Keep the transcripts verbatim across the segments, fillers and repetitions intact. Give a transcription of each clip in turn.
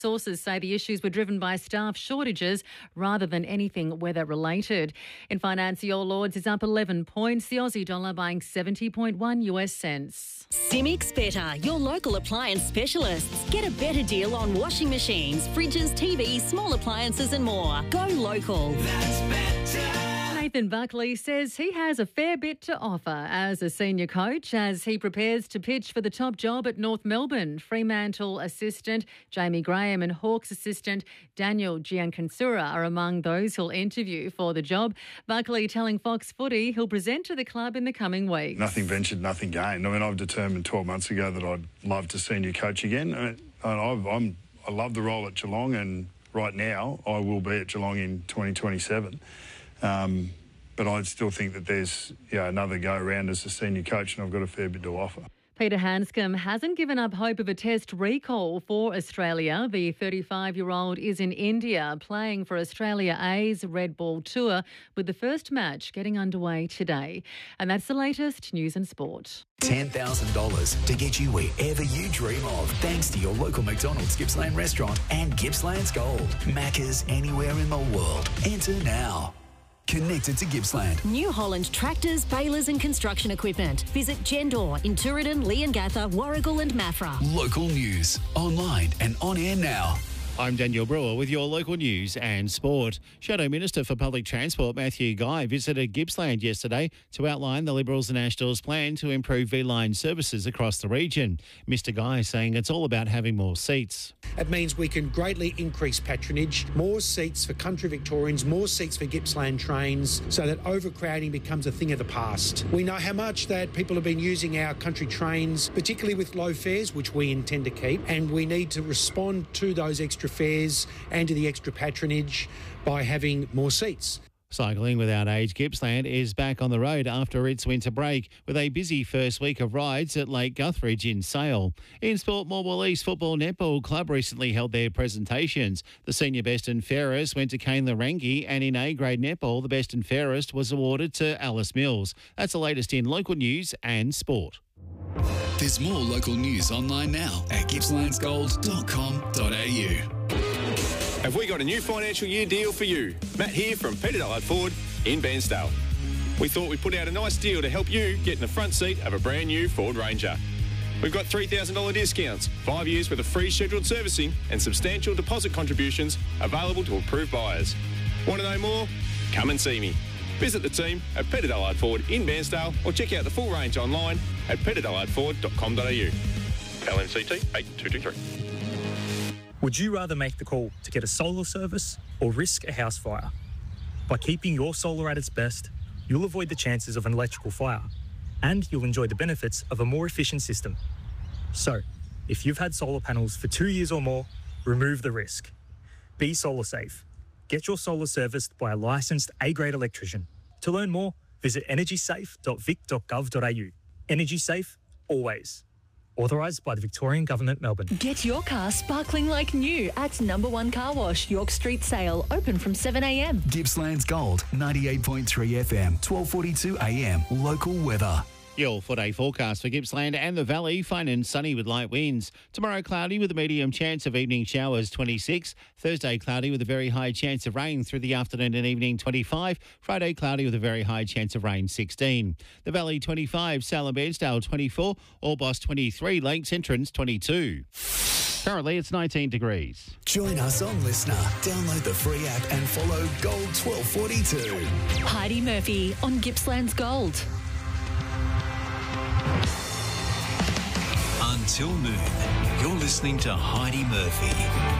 Sources say the issues were driven by staff shortages rather than anything weather-related. In finance, the All Lords is up eleven points, the Aussie dollar buying seventy point one US cents. Simics Better, your local appliance specialists. Get a better deal on washing machines, fridges, T Vs, small appliances and more. Go local. That's better. Nathan Buckley says he has a fair bit to offer as a senior coach as he prepares to pitch for the top job at North Melbourne. Fremantle assistant Jamie Graham and Hawks assistant Daniel Giancansura are among those who'll interview for the job. Buckley telling Fox Footy he'll present to the club in the coming weeks. Nothing ventured, nothing gained. I mean, I've determined twelve months ago that I'd love to senior coach again. I, I've, I'm, I love the role at Geelong, and right now I will be at Geelong in twenty twenty-seven. Um, but I still think that there's you know, another go around as a senior coach, and I've got a fair bit to offer. Peter Hanscom hasn't given up hope of a test recall for Australia. The thirty-five-year-old is in India playing for Australia A's Red Ball Tour, with the first match getting underway today. And that's the latest news and sport. ten thousand dollars to get you wherever you dream of, thanks to your local McDonald's Gippsland restaurant and Gippsland's Gold. Macca's anywhere in the world. Enter now. Connected to Gippsland. New Holland tractors, balers and construction equipment. Visit Gendor in Tooradin, Leongatha, Warragul and Maffra. Local news, online and on air now. I'm Daniel Brewer with your local news and sport. Shadow Minister for Public Transport Matthew Guy visited Gippsland yesterday to outline the Liberals and Nationals' plan to improve V-Line services across the region. Mister Guy saying it's all about having more seats. It means we can greatly increase patronage, more seats for country Victorians, more seats for Gippsland trains, so that overcrowding becomes a thing of the past. We know how much that people have been using our country trains, particularly with low fares, which we intend to keep, and we need to respond to those extra fares and to the extra patronage by having more seats. Cycling Without Age Gippsland is back on the road after its winter break with a busy first week of rides at Lake Guthridge in Sale. In sport, Morwell East Football Netball Club recently held their presentations. The senior best and fairest went to Kane Larangi, and in A-grade netball, the best and fairest was awarded to Alice Mills. That's the latest in local news and sport. There's more local news online now at gippslands gold dot com dot a u. Have we got a new financial year deal for you? Matt here from Peter Dallard Ford in Bairnsdale. We thought we'd put out a nice deal to help you get in the front seat of a brand new Ford Ranger. We've got three thousand dollars discounts, five years with a free scheduled servicing and substantial deposit contributions available to approved buyers. Want to know more? Come and see me. Visit the team at Peter Dallard Ford in Bairnsdale or check out the full range online at peter dallard ford dot com dot a u. L M C T eight two two three. Would you rather make the call to get a solar service or risk a house fire? By keeping your solar at its best, you'll avoid the chances of an electrical fire, and you'll enjoy the benefits of a more efficient system. So, if you've had solar panels for two years or more, remove the risk. Be solar safe. Get your solar serviced by a licensed A-grade electrician. To learn more, visit energy safe dot vic dot gov dot a u. Energy safe, always. Authorised by the Victorian Government, Melbourne. Get your car sparkling like new at Number One Car Wash, York Street Sale, open from seven a m. Gippsland's Gold, ninety-eight point three F M, twelve forty-two a m. Local weather. Your four-day forecast for Gippsland and the Valley, fine and sunny with light winds. Tomorrow, cloudy with a medium chance of evening showers, twenty-six. Thursday, cloudy with a very high chance of rain through the afternoon and evening, twenty-five. Friday, cloudy with a very high chance of rain, sixteen. The Valley, twenty-five. Salem Bearsdale, twenty-four. Orbost, twenty-three. Lakes Entrance, twenty-two. Currently, it's nineteen degrees. Join us on Listener. Download the free app and follow Gold twelve forty-two. Heidi Murphy on Gippsland's Gold. Until noon, you're listening to Heidi Murphy.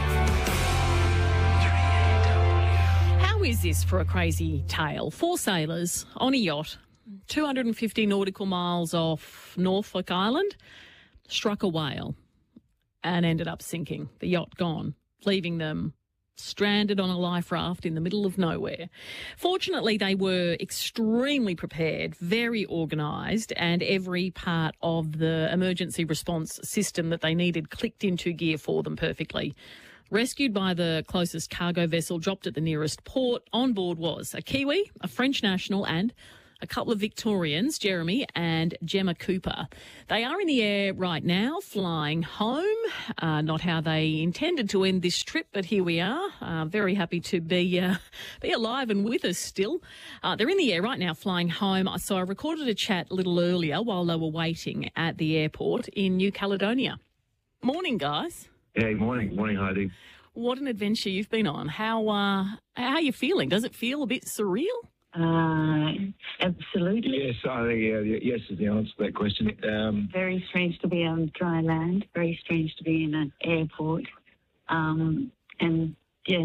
How is this for a crazy tale? Four sailors on a yacht, two hundred fifty nautical miles off Norfolk Island, struck a whale and ended up sinking. The yacht gone, leaving them stranded on a life raft in the middle of nowhere. Fortunately, they were extremely prepared, very organised, and every part of the emergency response system that they needed clicked into gear for them perfectly. Rescued by the closest cargo vessel, dropped at the nearest port. On board was a Kiwi, a French national and a couple of Victorians, Jeremy and Gemma Cooper. They are in the air right now, flying home. Uh, not how they intended to end this trip, but here we are. Uh, very happy to be uh, be alive and with us still. Uh, they're in the air right now, flying home. So I recorded a chat a little earlier while they were waiting at the airport in New Caledonia. Morning, guys. Yeah, morning. Morning, Heidi. What an adventure you've been on. How uh, how are you feeling? Does it feel a bit surreal? Uh, absolutely. Yes, I think uh, yes is the answer to that question. Um, very strange to be on dry land. Very strange to be in an airport. Um, and yeah,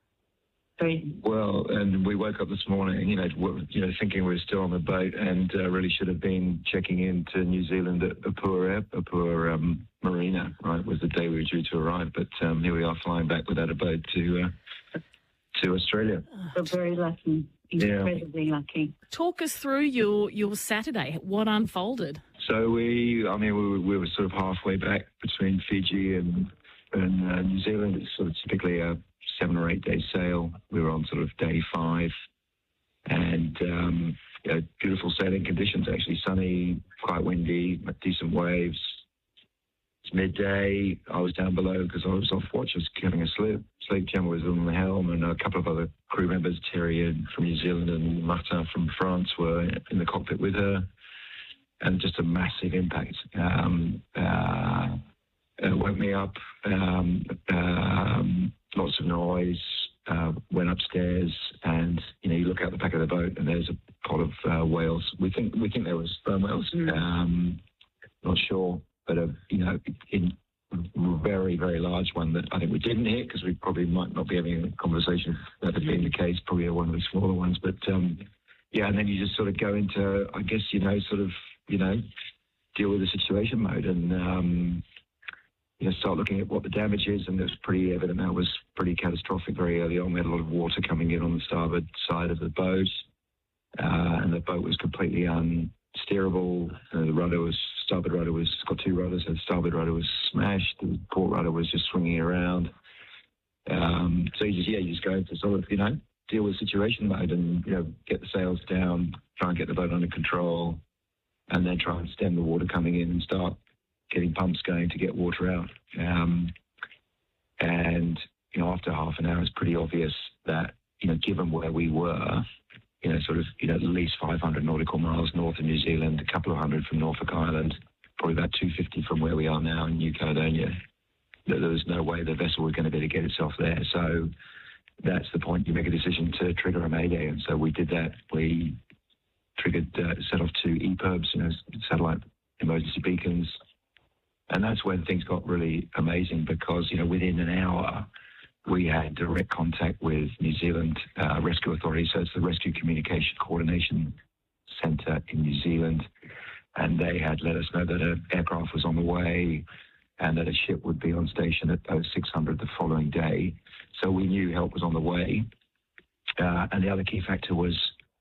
very. Well, and we woke up this morning, you know, you know, thinking we were still on the boat, and uh, really should have been checking into New Zealand at Apua, Apua um, Marina. Right, was the day we were due to arrive, but um, here we are flying back without a boat to uh, to Australia. We're very lucky. Incredibly yeah. lucky. Talk us through your, your Saturday. What unfolded? So we, I mean, we were, we were sort of halfway back between Fiji and, and uh, New Zealand. It's sort of typically a seven or eight day sail. We were on sort of day five, and um, you know, beautiful sailing conditions. Actually, sunny, quite windy, decent waves. It's midday. I was down below because I was off watch. I was having a sleep. Sleep Gemma was on the helm, and a couple of other crew members, Terry from New Zealand and Martin from France, were in the cockpit with her. And just a massive impact. Um, uh, uh, woke me up. Um, um, lots of noise. Uh, went upstairs, and you know, you look out the back of the boat, and there's a pot of uh, whales. We think we think there was sperm whales. Mm. Um, not sure. But, uh, you know, in a very, very large one that I think we didn't hit, because we probably might not be having a conversation if that had been the case, probably one of the smaller ones. But, um, yeah, and then you just sort of go into, I guess, you know, sort of, you know, deal with the situation mode and, um, you know, start looking at what the damage is. And it was pretty evident that was pretty catastrophic very early on. We had a lot of water coming in on the starboard side of the boat, uh, and the boat was completely unsteerable. Uh, the rudder was... Starboard rudder was got two rudders. So the starboard rudder was smashed. The port rudder was just swinging around. Um, so you just yeah, you just go to sort of you know deal with situation mode and you know get the sails down, try and get the boat under control, and then try and stem the water coming in and start getting pumps going to get water out. Um, and you know after half an hour, it's pretty obvious that you know given where we were. You know, sort of, you know, at least five hundred nautical miles north of New Zealand, a couple of hundred from Norfolk Island, probably about two hundred fifty from where we are now in New Caledonia. There was no way the vessel was going to be able to get itself there. So that's the point. You make a decision to trigger a mayday. And so we did that. We triggered, uh, set off two E P I R Bs, you know, satellite emergency beacons. And that's when things got really amazing because, you know, within an hour, we had direct contact with New Zealand uh, Rescue Authority, so it's the Rescue Communication Coordination Centre in New Zealand, and they had let us know that an aircraft was on the way and that a ship would be on station at oh six hundred the following day. So we knew help was on the way. Uh, and the other key factor was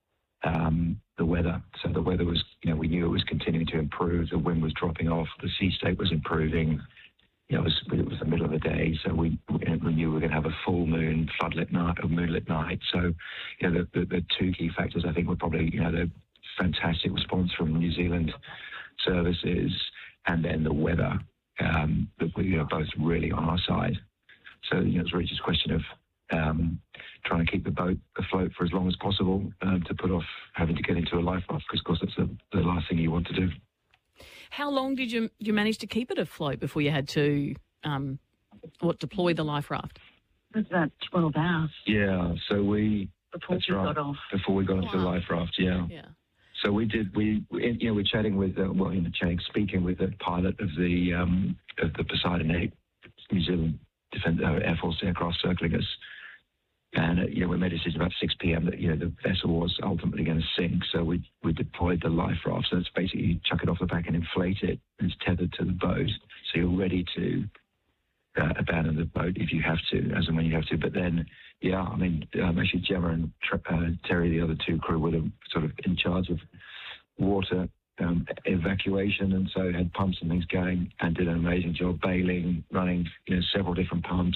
um, the weather. So the weather was, you know, we knew it was continuing to improve. The wind was dropping off. The sea state was improving. You know, it was, it was the middle of the day, so we, we knew we were going to have a full moon, floodlit night, or moonlit night. So, you know, the, the, the two key factors, I think, were probably, you know, the fantastic response from New Zealand services and then the weather, um, that were, you know, both really on our side. So, you know, it's really just a question of um, trying to keep the boat afloat for as long as possible um, to put off having to get into a life raft, because, of course, that's the, the last thing you want to do. How long did you you manage to keep it afloat before you had to um, what deploy the life raft? It was about twelve hours. Yeah, so we before that's we right, got off. Before we got wow. into the life raft, yeah. Yeah. So we did. We, we you know we're chatting with uh, well, you know, chatting, speaking with the pilot of the um, of the Poseidon eight, New Zealand Defence uh, Air Force aircraft circling us. And, uh, you know, we made a decision about six p.m. that, you know, the vessel was ultimately going to sink. So we we deployed the life raft. So it's basically you chuck it off the back and inflate it. And it's tethered to the boat. So you're ready to uh, abandon the boat if you have to, as and when you have to. But then, yeah, I mean, um, actually Gemma and uh, Terry, the other two crew, were the, sort of in charge of water um, evacuation. And so had pumps and things going and did an amazing job bailing, running, you know, several different pumps.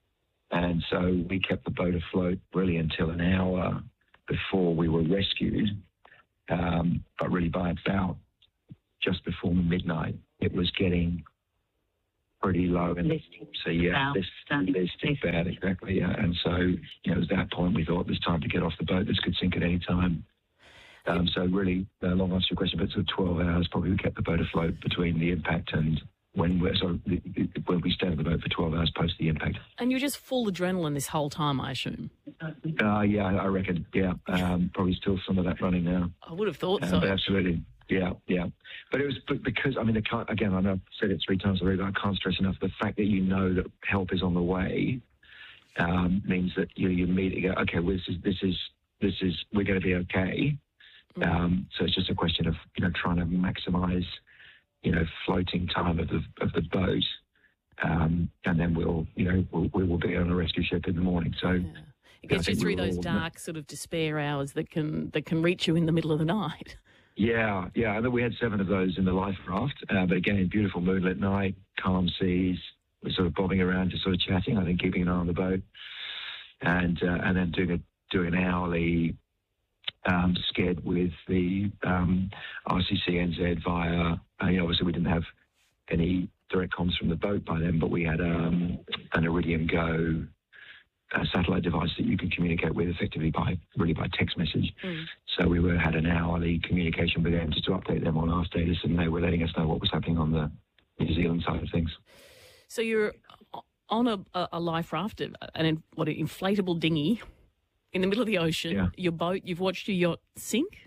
And so we kept the boat afloat really until an hour before we were rescued. Um, but really by about just before midnight, it was getting pretty low. And so, yeah, this listing bad, exactly. Yeah. And so, you know, it was that point we thought it was time to get off the boat. This could sink at any time. Um, so really, uh, long answer to your question, but sort of twelve hours probably we kept the boat afloat between the impact and when we're so when we stayed on the boat for twelve hours post the impact. And you're just full adrenaline this whole time, I assume. Uh, yeah, I reckon. Yeah, um, probably still some of that running now. I would have thought um, so. But absolutely. Yeah, yeah. But it was because, I mean, the, again, I know I've said it three times already, but I can't stress enough the fact that you know that help is on the way um, means that you, you immediately go, okay, well, this is this is this is we're going to be okay. Mm. Um, so it's just a question of you know trying to maximise you know floating time of the of the boat, um, and then we'll you know we'll, we will be on a rescue ship in the morning. So yeah. It gets you through those dark sort of despair hours that can that can reach you in the middle of the night. Yeah, yeah. And then we had seven of those in the life raft. Uh, but again, beautiful moonlit night, calm seas. We're sort of bobbing around, just sort of chatting. I think keeping an eye on the boat, and uh, and then doing a doing an hourly um, sked with the um, R C C N Z via. Uh, you know, obviously we didn't have any direct comms from the boat by then, but we had um, an Iridium Go. A satellite device that you can communicate with effectively by really by text message. Mm. So we were had an hourly communication with them just to update them on our status, and they were letting us know what was happening on the New Zealand side of things. So you're on a, a life raft, an what an inflatable dinghy in the middle of the ocean. Yeah. Your boat, you've watched your yacht sink,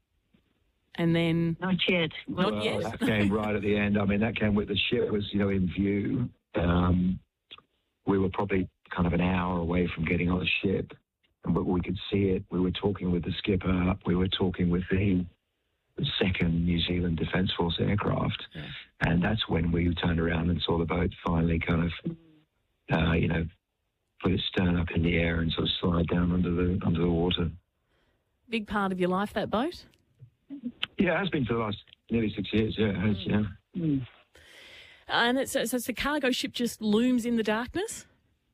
and then not yet. Not well, yet. That came right at the end. I mean, that came with the ship was you know in view. Um, we were probably kind of an hour away from getting on the ship, and we could see it. We were talking with the skipper. We were talking with the, the second New Zealand Defence Force aircraft, yeah. And that's when we turned around and saw the boat finally kind of, uh, you know, put its stern up in the air and sort of slide down under the under the water. Big part of your life, that boat? Yeah, it has been for the last nearly six years. Yeah, it has. Mm. Yeah. Mm. And it's, so it's the cargo ship just looms in the darkness?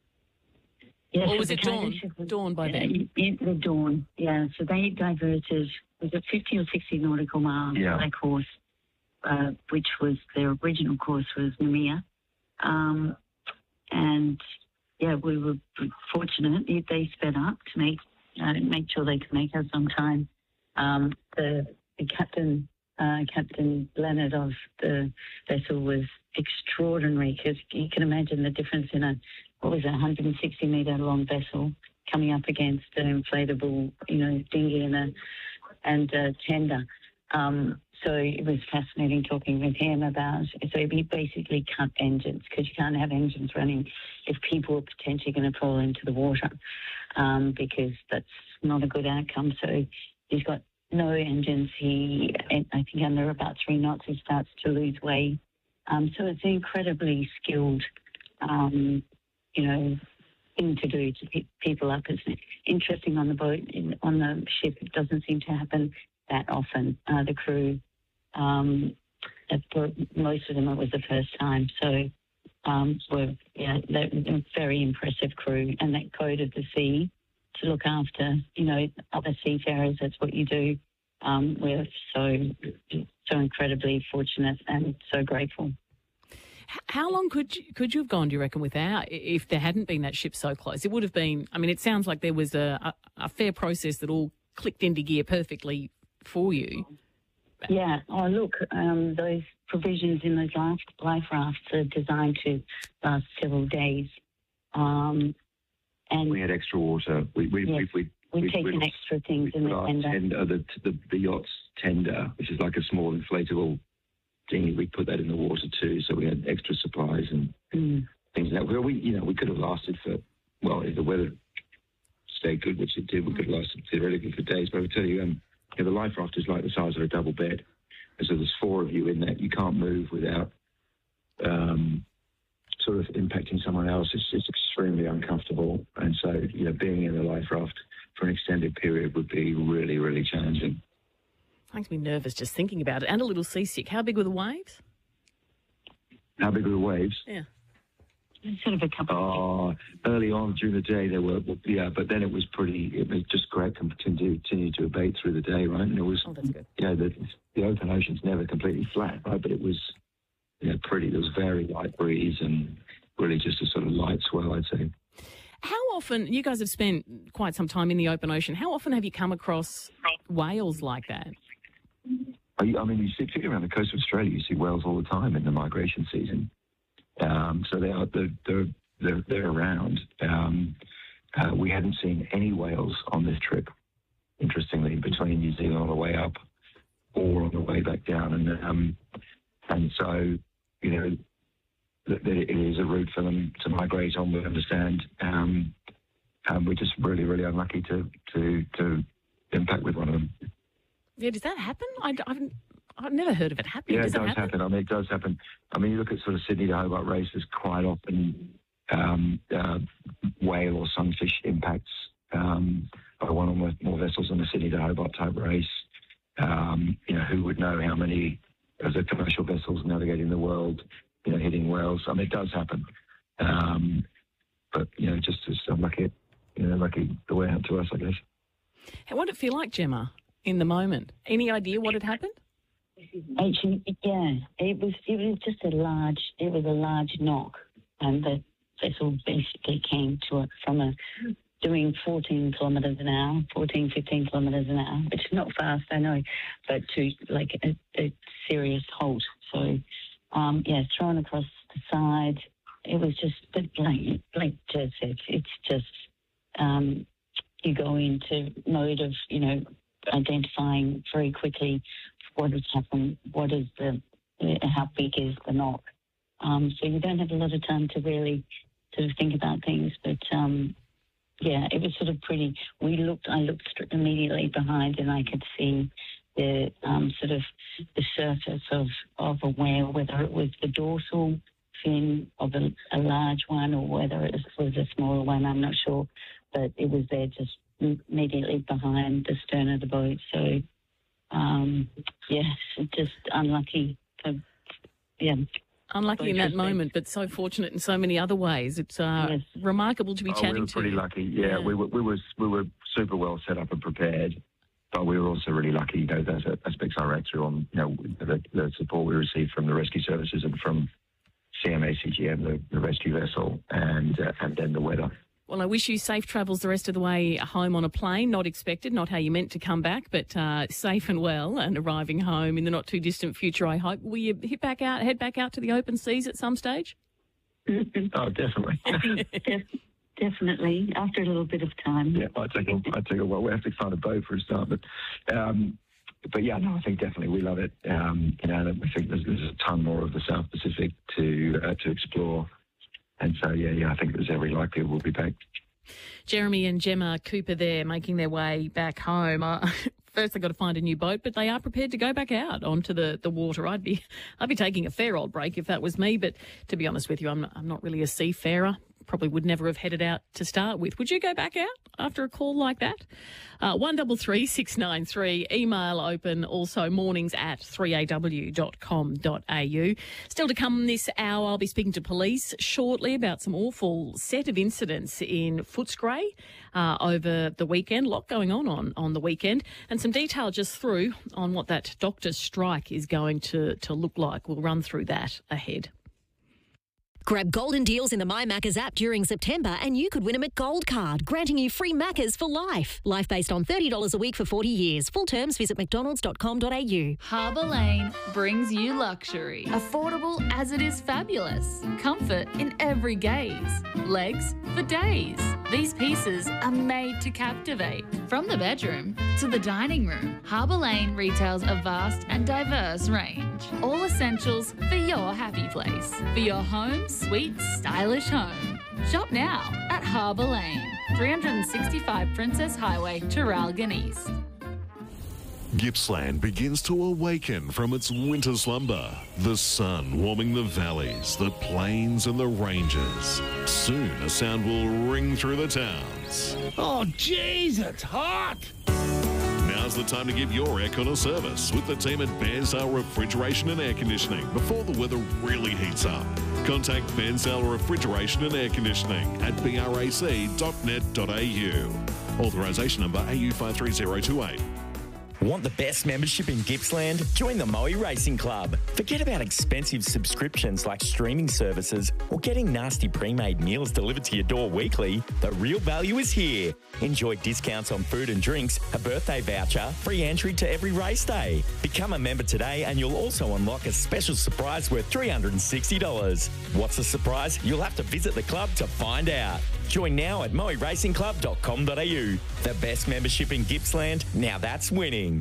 Yes, or was so it dawn? Was, dawn by uh, then? It, the dawn, yeah. So they diverted, was it fifty or sixty nautical miles yeah. by course, uh, which was, their original course was Namia. Um, and, yeah, we were fortunate. They sped up to make uh, make sure they could make us on time. Um, the, the captain, uh, Captain Leonard of the vessel was extraordinary because you can imagine the difference in a what was it, one hundred sixty metre long vessel coming up against an inflatable, you know, dinghy and a, and a tender. Um, so it was fascinating talking with him about, so he basically cut engines because you can't have engines running if people are potentially going to fall into the water um, because that's not a good outcome. So he's got no engines. He, I think under about three knots, he starts to lose way. Um, so it's an incredibly skilled um you know, thing to do to pick people up. It's interesting on the boat, in, on the ship, it doesn't seem to happen that often. Uh, the crew, um, for most of them, it was the first time. So, um, were yeah, they're a very impressive crew, and that code of the sea to look after, you know, other seafarers. That's what you do. Um, we're so so incredibly fortunate and so grateful. How long could you, could you have gone, do you reckon, without, if there hadn't been that ship so close? It would have been, I mean, it sounds like there was a, a, a fair process that all clicked into gear perfectly for you. Yeah. Oh, look, um, those provisions in those life, life rafts are designed to last several days. Um, and we had extra water. We, we, yes, we, we, we've taken we, extra things we in the our tender. tender the, the, the yacht's tender, which is like a small inflatable dinghy. We put that in the water too, so we had extra supplies and mm. things like that. Well, we, you know, we could have lasted for, well, if the weather stayed good, which it did, we could have lasted theoretically for days. But I will tell you, um, yeah, the life raft is like the size of a double bed. And so there's four of you in that. You can't move without um, sort of impacting someone else. It's, it's extremely uncomfortable. And so, you know, being in the life raft for an extended period would be really, really challenging. Makes me nervous just thinking about it, and a little seasick. How big were the waves? How big were the waves? Yeah. sort of a couple Oh, early on during the day there were, yeah, but then it was pretty, it was just great to continue, continue to abate through the day, right? And it was, Oh, that's good. you know, the, the open ocean's never completely flat, right? But it was, you know, pretty, there was very light breeze and really just a sort of light swell, I'd say. How often, you guys have spent quite some time in the open ocean, how often have you come across whales like that? I mean, you see, particularly around the coast of Australia, you see whales all the time in the migration season. Um, so they are, they're, they're, they're, they're around. Um, uh, we hadn't seen any whales on this trip, interestingly, between New Zealand on the way up or on the way back down. And um, and so, you know, that it is a route for them to migrate on, we understand. Um, and we're just really, really unlucky to, to, to impact with one of them. Yeah, does that happen? I, I've, I've never heard of it happening. Yeah, does it does it happen? happen? I mean, it does happen. I mean, you look at sort of Sydney to Hobart races, quite often um, uh, whale or sunfish impacts um, by one or more, more vessels on the Sydney to Hobart type race. Um, you know, who would know how many of the commercial vessels navigating the world, you know, hitting whales? I mean, it does happen. Um, but, you know, just as unlucky, you know, lucky the way out to us, I guess. How what did it feel like, Gemma, in the moment? Any idea what had happened? Actually, yeah, it was it was just a large it was a large knock, and the vessel basically came to it from a doing fourteen kilometres an hour, fourteen, fifteen kilometres an hour, which is not fast, I know, but to like a, a serious halt. So, um, yeah, thrown across the side. It was just, but like like Jez said, it's just um, you go into mode of you know identifying very quickly what has happened, what is the, how big is the knock. Um, so you don't have a lot of time to really sort of think about things. But um, yeah, it was sort of pretty. We looked, I looked immediately behind, and I could see the um, sort of the surface of, of a whale, whether it was the dorsal fin of a, a large one or whether it was a smaller one. I'm not sure, but it was there just immediately behind the stern of the boat. So. Um, yes, just unlucky. For, yeah, unlucky in that moment, but so fortunate in so many other ways. It's uh, yes. remarkable to be oh, chatting we were to. Pretty you. lucky. Yeah, yeah, we were we were we were super well set up and prepared, but we were also really lucky. You know, those aspects I ran through on you know the, the support we received from the rescue services and from C M A C G M, the, the rescue vessel, and uh, and then the weather. Well, I wish you safe travels the rest of the way home on a plane. Not expected, not how you meant to come back, but uh, safe and well and arriving home in the not too distant future, I hope. Will you hit back out, head back out to the open seas at some stage? Oh, definitely. Definitely, after a little bit of time. Yeah, I take a, I take a while. We have to find a boat for a start, but um, but yeah, no, I think definitely we love it. Um, you know, I think there's, there's a ton more of the South Pacific to uh, to explore. And so, yeah, yeah, I think there's every likelihood we'll be back. Jeremy and Gemma Cooper there making their way back home. Uh, first they've got to find a new boat, but they are prepared to go back out onto the, the water. I'd be I'd be taking a fair old break if that was me, but to be honest with you, I'm not, I'm not really a seafarer. Probably would never have headed out to start with. Would you go back out after a call like that? Uh, one double three six nine three. Email open also mornings at three a w dot com dot a u. Still to come this hour, I'll be speaking to police shortly about some awful set of incidents in Footscray uh, over the weekend. A lot going on, on on the weekend, and some detail just through on what that doctor's strike is going to, to look like. We'll run through that ahead. Grab golden deals in the My Maccas app during September and you could win a McGold card, granting you free Maccas for life. Life based on thirty dollars a week for forty years. Full terms visit mcdonalds dot com dot a u. Harbour Lane brings you luxury. Affordable as it is fabulous. Comfort in every gaze. Legs for days. These pieces are made to captivate. From the bedroom to the dining room, Harbour Lane retails a vast and diverse range. All essentials for your happy place. For your home, sweet, stylish home. Shop now at Harbour Lane, three sixty-five Princess Highway, Traralgon East. Gippsland begins to awaken from its winter slumber. The sun warming the valleys, the plains and the ranges. Soon a sound will ring through the towns. Oh, jeez, it's hot! Now Now's the time to give your aircon a service with the team at Bairnsdale Refrigeration and Air Conditioning before the weather really heats up. Contact Bairnsdale Refrigeration and Air Conditioning at brac dot net dot a u. Authorisation number A U five three zero two eight. Want the best membership in Gippsland? Join the Moe Racing Club. Forget about expensive subscriptions like streaming services or getting nasty pre-made meals delivered to your door weekly. The real value is here. Enjoy discounts on food and drinks, a birthday voucher, free entry to every race day. Become a member today and you'll also unlock a special surprise worth three hundred sixty dollars. What's the surprise? You'll have to visit the club to find out. Join now at moe racing club dot com dot a u. The best membership in Gippsland. Now that's winning.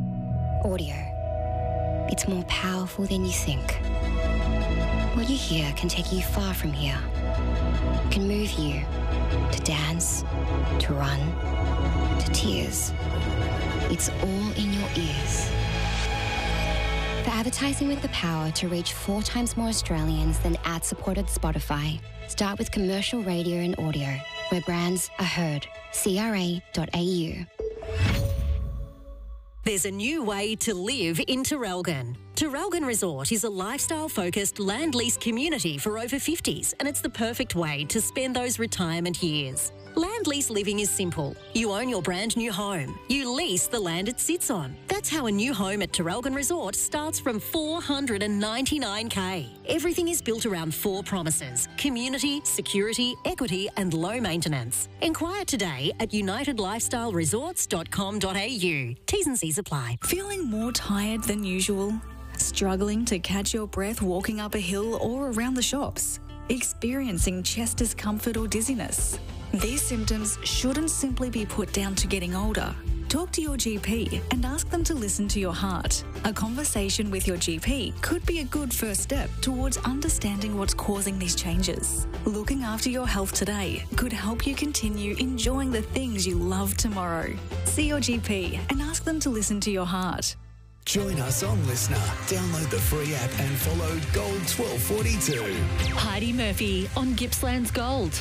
Audio. It's more powerful than you think. What you hear can take you far from here. It can move you to dance, to run, to tears. It's all in your ears. For advertising with the power to reach four times more Australians than ad-supported Spotify, start with commercial radio and audio, where brands are heard. C R A dot A U. There's a new way to live in Terrelgan. Terrelgan Resort is a lifestyle-focused land lease community for over fifties, and it's the perfect way to spend those retirement years. Land lease living is simple. You own your brand new home. You lease the land it sits on. That's how a new home at Terrelgan Resort starts from four hundred ninety-nine thousand dollars. Everything is built around four promises: community, security, equity and low maintenance. Inquire today at united lifestyle resorts dot com dot a u. T's and C's apply. Feeling more tired than usual? Struggling to catch your breath walking up a hill or around the shops? Experiencing chest discomfort or dizziness? These symptoms shouldn't simply be put down to getting older. Talk to your G P and ask them to listen to your heart. A conversation with your G P could be a good first step towards understanding what's causing these changes. Looking after your health today could help you continue enjoying the things you love tomorrow. See your G P and ask them to listen to your heart. Join us on Listener. Download the free app and follow Gold twelve forty-two. Heidi Murphy on Gippsland's Gold.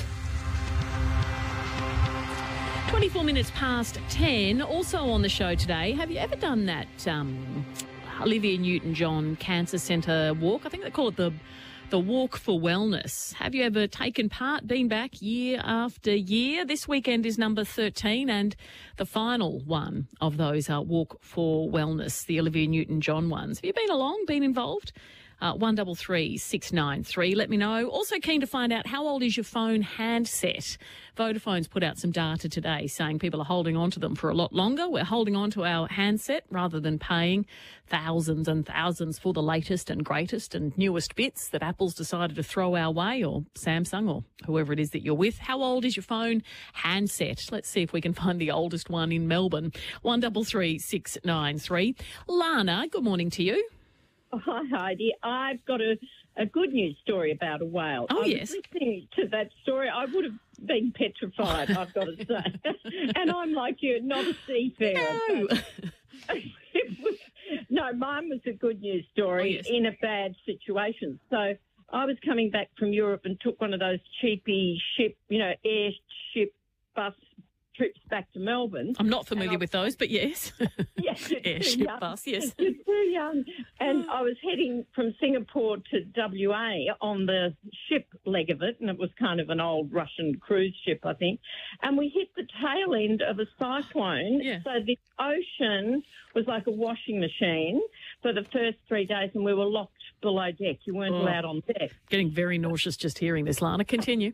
twenty-four minutes past ten. Also on the show today, have you ever done that um, Olivia Newton-John Cancer Centre walk? I think they call it the the Walk for Wellness. Have you ever taken part, been back year after year? This weekend is number thirteen and the final one of those uh, Walk for Wellness, the Olivia Newton-John ones. Have you been along, been involved? Uh, one double three six nine three. Let me know. Also keen to find out, how old is your phone handset? Vodafone's put out some data today saying people are holding on to them for a lot longer. We're holding on to our handset rather than paying thousands and thousands for the latest and greatest and newest bits that Apple's decided to throw our way, or Samsung, or whoever it is that you're with. How old is your phone handset? Let's see if we can find the oldest one in Melbourne. one double three six nine three. Lana, good morning to you. Hi, Heidi. I've got a, a good news story about a whale. Oh, I yes. was listening to that story, I would have been petrified, I've got to say. And I'm like you, not a seafarer. No. It was, no, mine was a good news story oh, yes. in a bad situation. So I was coming back from Europe and took one of those cheapy ship, you know, airship bus trips back to Melbourne. I'm not familiar with those, but yes. Yes, Airship bus, yes. You're too young. And I was heading from Singapore to W A on the ship leg of it, and it was kind of an old Russian cruise ship, I think. And we hit the tail end of a cyclone. Yeah. So the ocean was like a washing machine for the first three days, and we were locked below deck. You weren't Oh. allowed on deck. Getting very nauseous just hearing this, Lana. Continue.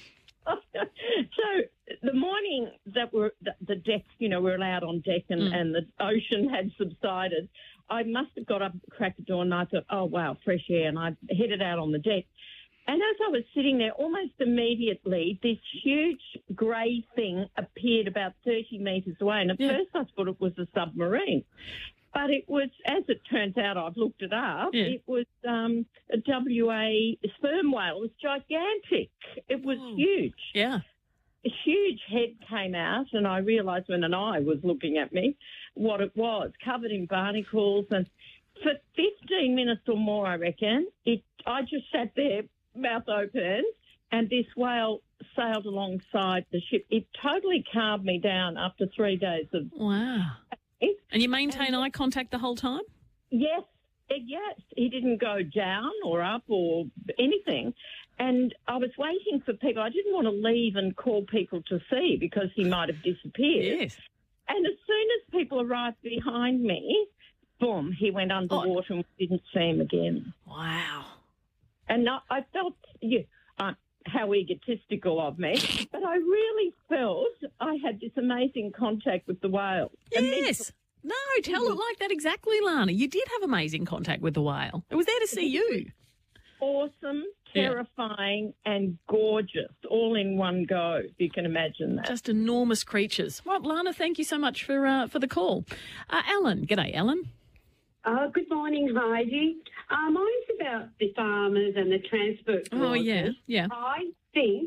So the morning that we're, the, the deck, you know, we're allowed on deck and, Mm. and the ocean had subsided, I must have got up, cracked the door, and I thought, oh, wow, fresh air, and I headed out on the deck. And as I was sitting there, almost immediately, this huge grey thing appeared about thirty metres away, and at Yeah. first I thought it was a submarine. But it was, as it turns out, I've looked it up, Yeah. it was um, a W A sperm whale. It was gigantic. It was Oh. huge. Yeah. A huge head came out, and I realised when an eye was looking at me what it was, covered in barnacles. And for fifteen minutes or more, I reckon, it. I just sat there, mouth open, and this whale sailed alongside the ship. It totally calmed me down after three days of Wow. And you maintain and, eye contact the whole time? Yes, yes. He didn't go down or up or anything. And I was waiting for people. I didn't want to leave and call people to see because he might have disappeared. Yes. And as soon as people arrived behind me, boom, he went underwater oh. and we didn't see him again. Wow. And I, I felt, yeah, uh, how egotistical of me, but I really felt I had this amazing contact with the whale. Yes. No, tell it like that exactly, Lana. You did have amazing contact with the whale. It was there to see you. Awesome, terrifying yeah. and gorgeous, all in one go, if you can imagine that. Just enormous creatures. Well, Lana, thank you so much for uh, for the call. Uh, Ellen, g'day, Ellen. Uh, good morning, Heidi. Uh, mine's about the farmers and the transport workers. Oh, yeah, yeah. I think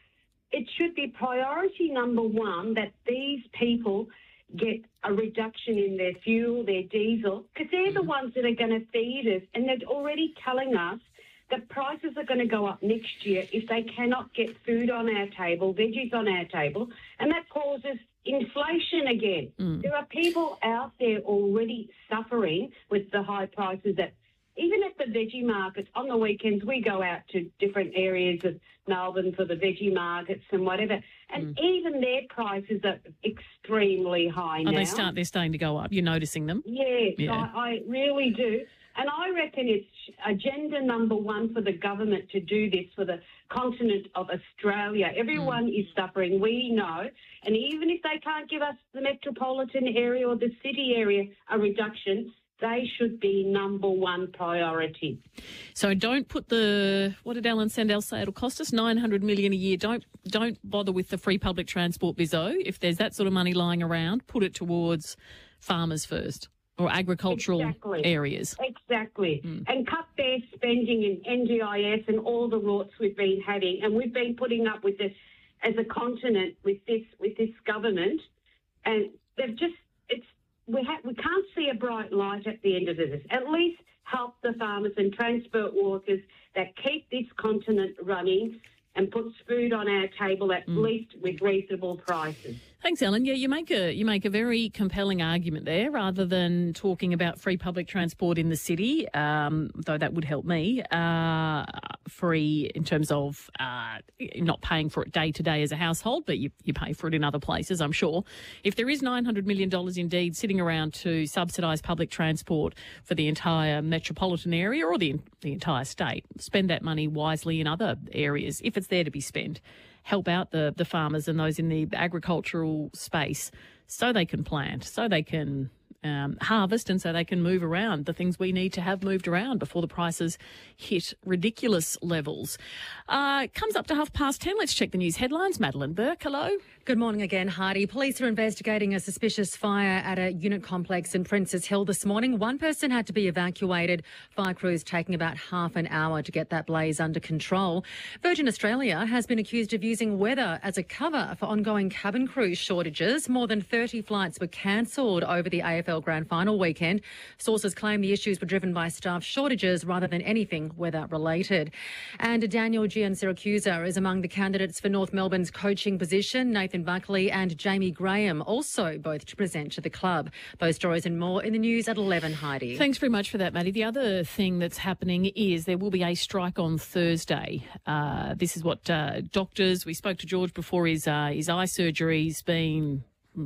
it should be priority number one that these people get a reduction in their fuel, their diesel, because they're the ones that are going to feed us, and they're already telling us that prices are going to go up next year if they cannot get food on our table, veggies on our table, and that causes inflation again. Mm. There are people out there already suffering with the high prices that even at the veggie markets, on the weekends we go out to different areas of Melbourne for the veggie markets and whatever, and mm. even their prices are extremely high oh, now. They start, they're starting to go up. You're noticing them? Yes, yeah. I, I really do. And I reckon it's agenda number one for the government to do this for the continent of Australia. Everyone mm. is suffering, we know. And even if they can't give us the metropolitan area or the city area a reduction, they should be number one priority. So don't put the, what did Alan Sandell say? It'll cost us nine hundred million dollars a year. Don't don't bother with the free public transport, Bizzo. If there's that sort of money lying around, put it towards farmers first. Or agricultural exactly. areas. Exactly. Mm. And cut their spending in N D I S and all the rorts we've been having. And we've been putting up with this as a continent with this with this government. And they've just, it's we ha- we can't see a bright light at the end of this. At least help the farmers and transport workers that keep this continent running and puts food on our table at mm. least with reasonable prices. Thanks, Ellen. Yeah, you make a you make a very compelling argument there, rather than talking about free public transport in the city, um, though that would help me. Uh, free in terms of uh, not paying for it day to day as a household, but you, you pay for it in other places, I'm sure. If there is nine hundred million dollars indeed sitting around to subsidise public transport for the entire metropolitan area or the the entire state, spend that money wisely in other areas if it's there to be spent. Help out the, the farmers and those in the agricultural space so they can plant, so they can um, harvest and so they can move around the things we need to have moved around before the prices hit ridiculous levels. Uh, comes up to half past ten. Let's check the news headlines. Madeline Burke, hello. Good morning again, Heidi. Police are investigating a suspicious fire at a unit complex in Princes Hill this morning. One person had to be evacuated. Fire crews taking about half an hour to get that blaze under control. Virgin Australia has been accused of using weather as a cover for ongoing cabin crew shortages. More than thirty flights were cancelled over the A F L Grand Final weekend. Sources claim the issues were driven by staff shortages rather than anything weather-related. And Daniel Giansiracusa is among the candidates for North Melbourne's coaching position. Nathan Buckley and Jamie Graham also both to present to the club. Those stories and more in the news at eleven, Heidi. Thanks very much for that, Maddie. The other thing that's happening is there will be a strike on Thursday. Uh, this is what uh, doctors, we spoke to George before his, uh, his eye surgery's been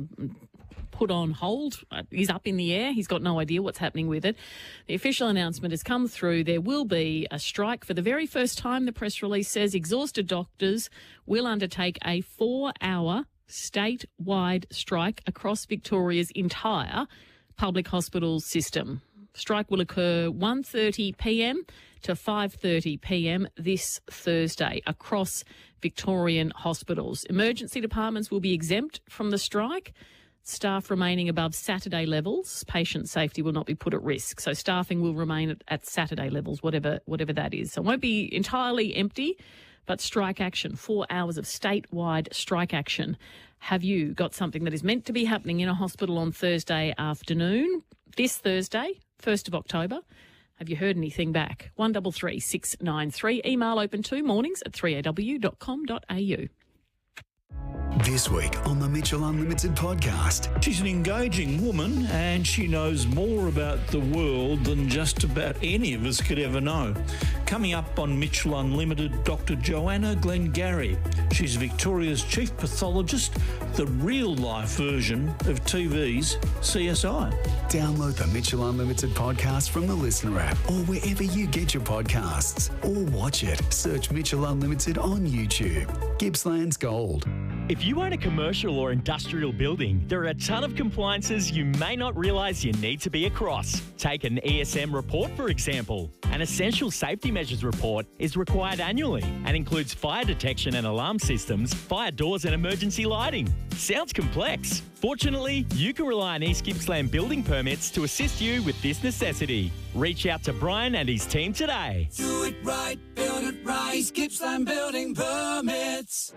put on hold. Uh, he's up in the air. He's got no idea what's happening with it. The official announcement has come through. There will be a strike for the very first time. The press release says exhausted doctors will undertake a four-hour statewide strike across Victoria's entire public hospital system. Strike will occur one thirty p m to five thirty p m this Thursday across Victorian hospitals. Emergency departments will be exempt from the strike. Staff remaining above Saturday levels, patient safety will not be put at risk. So staffing will remain at, at Saturday levels, whatever whatever that is. So it won't be entirely empty, but strike action, four hours of statewide strike action. Have you got something that is meant to be happening in a hospital on Thursday afternoon, this Thursday, first of October? Have you heard anything back? one three three six nine three. Email open to mornings at three a w dot com dot a u. This week on the Mitchell Unlimited podcast. She's an engaging woman and she knows more about the world than just about any of us could ever know. Coming up on Mitchell Unlimited, Doctor Joanna Glengarry. She's Victoria's chief pathologist, the real-life version of T V's C S I. Download the Mitchell Unlimited podcast from the Listener app or wherever you get your podcasts. Or watch it. Search Mitchell Unlimited on YouTube. Gippsland's Gold. If you own a commercial or industrial building, there are a ton of compliances you may not realise you need to be across. Take an E S M report, for example. An essential safety measures report is required annually and includes fire detection and alarm systems, fire doors and emergency lighting. Sounds complex. Fortunately, you can rely on East Gippsland Building Permits to assist you with this necessity. Reach out to Brian and his team today. Do it right, build it right. East Gippsland Building Permits.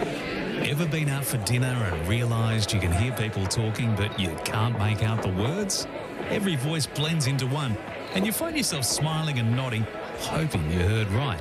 Ever been out for dinner and realised you can hear people talking but you can't make out the words? Every voice blends into one and you find yourself smiling and nodding, hoping you heard right.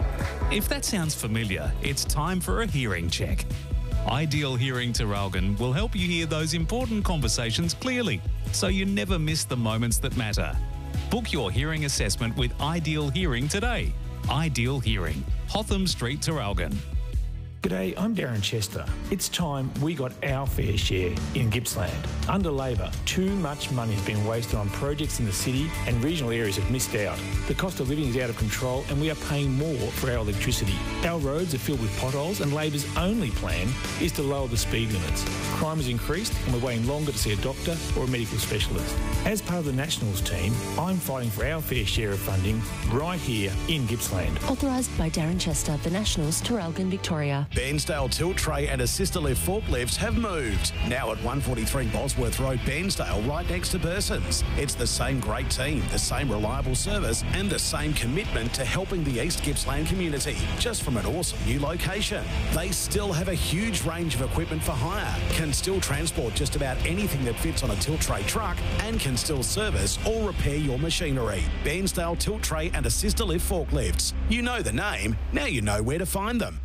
If that sounds familiar, it's time for a hearing check. Ideal Hearing Traralgon will help you hear those important conversations clearly, so you never miss the moments that matter. Book your hearing assessment with Ideal Hearing today. Ideal Hearing, Hotham Street, Traralgon. G'day, I'm Darren Chester. It's time we got our fair share in Gippsland. Under Labor, too much money has been wasted on projects in the city and regional areas have missed out. The cost of living is out of control and we are paying more for our electricity. Our roads are filled with potholes and Labor's only plan is to lower the speed limits. Crime has increased and we're waiting longer to see a doctor or a medical specialist. As part of the Nationals team, I'm fighting for our fair share of funding right here in Gippsland. Authorised by Darren Chester, The Nationals, Traralgon, Victoria. Bairnsdale tilt tray and assist lift forklifts have moved. Now at one forty-three Bosworth Road, Bairnsdale, right next to Persons. It's the same great team, the same reliable service and the same commitment to helping the East Gippsland community, just from an awesome new location. They still have a huge range of equipment for hire, can still transport just about anything that fits on a tilt tray truck and can still service or repair your machinery. Bairnsdale tilt tray and assist lift forklifts. You know the name, now you know where to find them.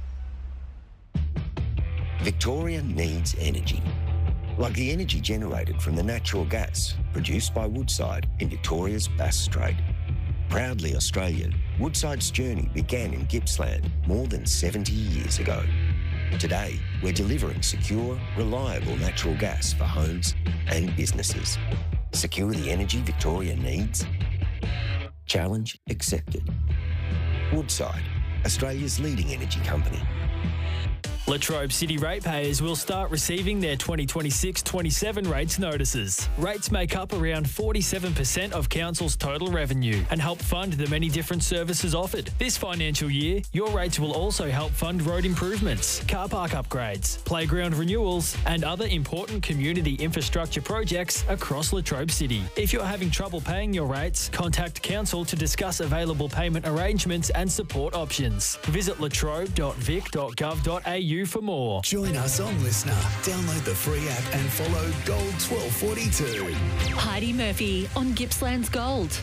Victoria needs energy, like the energy generated from the natural gas produced by Woodside in Victoria's Bass Strait. Proudly Australian, Woodside's journey began in Gippsland more than seventy years ago. Today, we're delivering secure, reliable natural gas for homes and businesses. Secure the energy Victoria needs? Challenge accepted. Woodside, Australia's leading energy company. Latrobe City ratepayers will start receiving their twenty twenty-six twenty-seven rates notices. Rates make up around forty-seven percent of council's total revenue and help fund the many different services offered. This financial year, your rates will also help fund road improvements, car park upgrades, playground renewals and other important community infrastructure projects across Latrobe City. If you're having trouble paying your rates, contact council to discuss available payment arrangements and support options. Visit latrobe dot vic dot gov dot a u for more. Join us on Listener. Download the free app and follow Gold twelve forty-two. Heidi Murphy on Gippsland's Gold.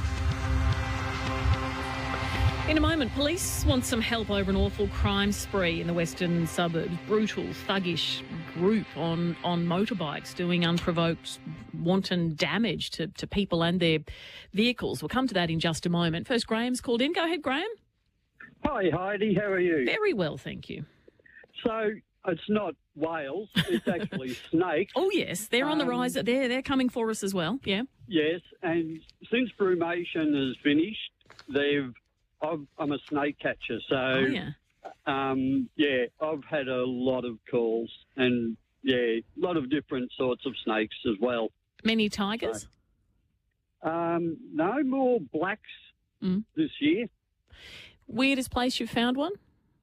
In a moment, police want some help over an awful crime spree in the western suburbs. Brutal, thuggish group on, on motorbikes doing unprovoked, wanton damage to, to people and their vehicles. We'll come to that in just a moment. First, Graham's called in. Go ahead, Graham. Hi, Heidi. How are you? Very well, thank you. So it's not whales, it's actually snakes. Oh, yes, they're on the Um, rise. They're, they're coming for us as well, yeah. Yes, and since brumation is finished, they've. I've, I'm a snake catcher, so Oh, yeah. um, yeah, I've had a lot of calls and yeah, a lot of different sorts of snakes as well. Many tigers? Um, no more blacks Mm. this year. Weirdest place you've found one?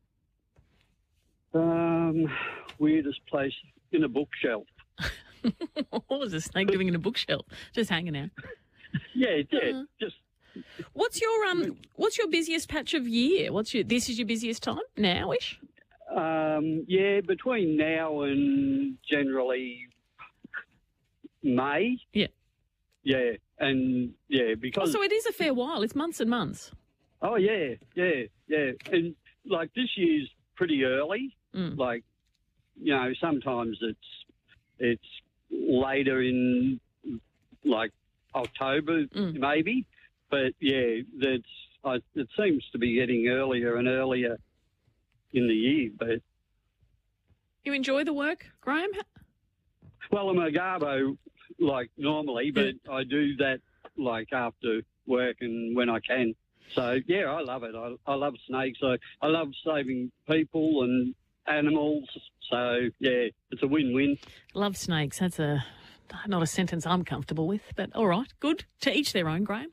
Um, weirdest place in a bookshelf. What was a snake doing in a bookshelf? Just hanging out. Yeah, yeah, Uh-huh. just. What's your um? What's your busiest patch of year? What's your? This is your busiest time nowish. Um, yeah, between now and generally May. Yeah. Yeah, and yeah, Oh, because so it is a fair while. It's months and months. oh yeah, yeah, yeah, and like this year's pretty early. Mm. Like you know, sometimes it's it's later in like October Mm. maybe, but yeah, that's I, it seems to be getting earlier and earlier in the year. But You enjoy the work, Graham? well, I'm a garbo like normally, but I do that like after work and when I can. So yeah, I love it. I, I love snakes. I, I love saving people and animals. So yeah, it's a win-win. Love snakes. That's a not a sentence I'm comfortable with, but all right, good. To each their own, Graham.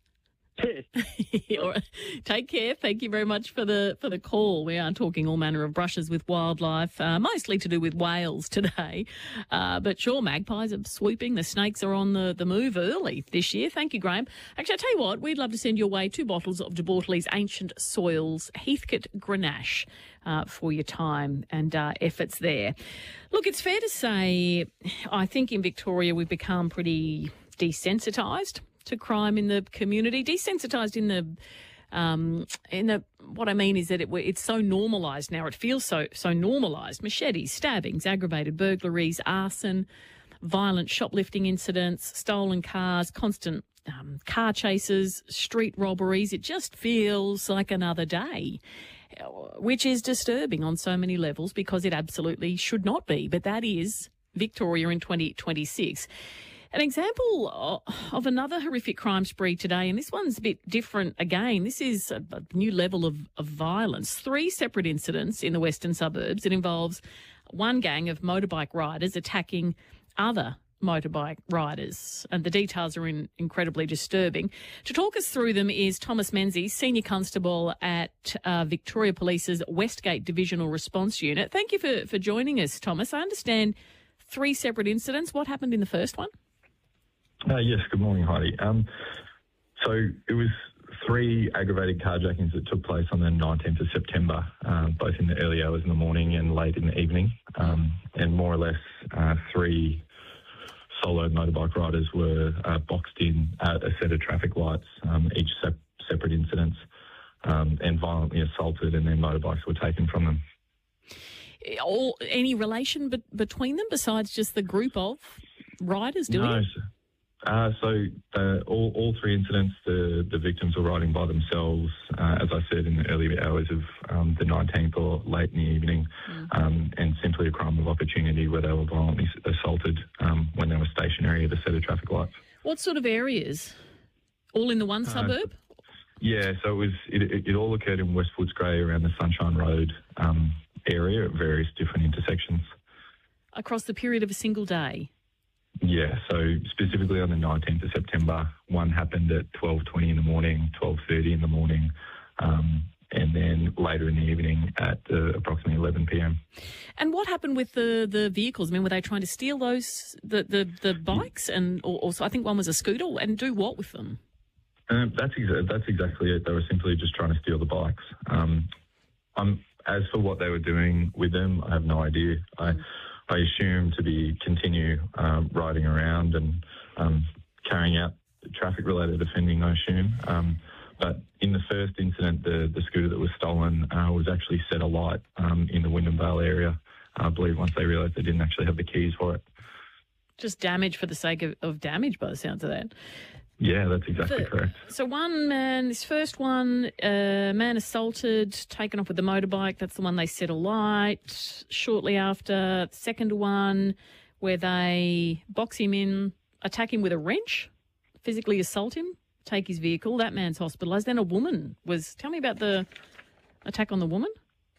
All right. Take care. Thank you very much for the for the call. We are talking all manner of brushes with wildlife, uh, mostly to do with whales today. Uh, but sure, magpies are swooping. The snakes are on the, the move early this year. Thank you, Graham. Actually, I'll tell you what, we'd love to send your way two bottles of De Bortoli's Ancient Soils Heathcote Grenache uh, for your time and uh, efforts there. Look, it's fair to say, I think in Victoria we've become pretty desensitised to crime in the community, desensitised in the, um, in the. What I mean is that it, it's so normalised now. It feels so so normalised. Machetes, stabbings, aggravated burglaries, arson, violent shoplifting incidents, stolen cars, constant um, car chases, street robberies. It just feels like another day, which is disturbing on so many levels because it absolutely should not be. But that is Victoria in twenty twenty-six. An example of another horrific crime spree today, and this one's a bit different again. This is a new level of, of violence. Three separate incidents in the western suburbs. It involves one gang of motorbike riders attacking other motorbike riders, and the details are in, incredibly disturbing. To talk us through them is Thomas Menzies, Senior Constable at uh, Victoria Police's Westgate Divisional Response Unit. Thank you for, for joining us, Thomas. I understand three separate incidents. What happened in the first one? Uh, yes, good morning, Heidi. Um, so it was three aggravated carjackings that took place on the nineteenth of September, uh, both in the early hours in the morning and late in the evening. Um, and more or less uh, three solo motorbike riders were uh, boxed in at a set of traffic lights, um, each sep- separate incidents, um, and violently assaulted, and their motorbikes were taken from them. All, any relation be- between them besides just the group of riders doing no, it? So, uh, so uh, all, all three incidents, the, the victims were riding by themselves, uh, as I said, in the early hours of um, the nineteenth or late in the evening, mm. um, and simply a crime of opportunity where they were violently assaulted um, when they were stationary at a set of traffic lights. What sort of areas? All in the one Uh, suburb? Yeah, so it was. It, it, it all occurred in West Footscray around the Sunshine Road um, area at various different intersections. Across the period of a single day? Yeah, so specifically on the nineteenth of September, one happened at twelve twenty in the morning, twelve thirty in the morning, um, and then later in the evening at uh, approximately eleven p.m. And what happened with the, the vehicles? I mean, were they trying to steal those, the, the, the bikes? And or, also, I think one was a scooter, and do what with them? Um, that's, exa- that's exactly it. They were simply just trying to steal the bikes. Um, I'm, as for what they were doing with them, I have no idea. I, mm. I assume to be continue um, riding around and um, carrying out traffic-related offending, I assume. Um, but in the first incident, the, the scooter that was stolen uh, was actually set alight um, in the Wyndham Vale area, I believe, once they realised they didn't actually have the keys for it. Just damage for the sake of, of damage, by the sounds of that. Yeah, that's exactly the, correct. So one man, this first one, uh, man assaulted, taken off with the motorbike. That's the one they set alight. Shortly after, second one, where they box him in, attack him with a wrench, physically assault him, take his vehicle. That man's hospitalised. Then a woman was. Tell me about the attack on the woman.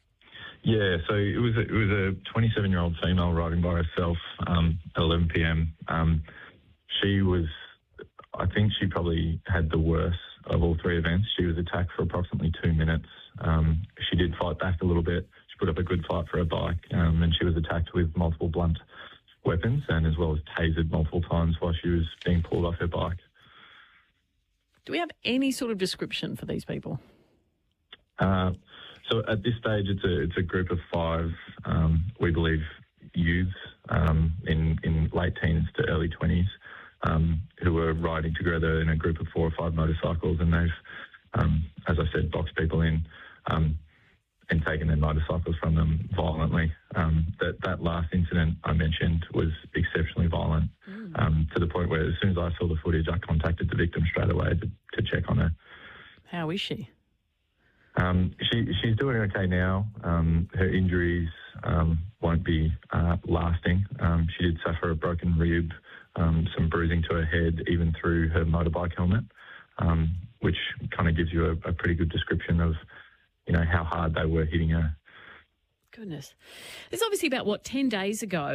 Yeah, so it was a, it was a twenty-seven-year-old female riding by herself um, at eleven p.m. Um, she was. I think she probably had the worst of all three events. She was attacked for approximately two minutes. Um, she did fight back a little bit. She put up a good fight for her bike, um, and she was attacked with multiple blunt weapons and as well as tasered multiple times while she was being pulled off her bike. Do we have any sort of description for these people? Uh, so at this stage, it's a it's a group of five, um, we believe, youths um, in, in late teens to early twenties. Um, who were riding together in a group of four or five motorcycles, and they've, um, as I said, boxed people in. Um, and taken their motorcycles from them violently. Um, that, that last incident I mentioned was exceptionally violent, mm. um, to the point where as soon as I saw the footage, I contacted the victim straight away to, to check on her. How is she? Um, she she's doing okay now. Um, her injuries um, won't be uh, lasting. Um, she did suffer a broken rib, um, some bruising to her head, even through her motorbike helmet, um, which kind of gives you a, a pretty good description of, you know, how hard they were hitting her. Goodness. It's obviously about, what, ten days ago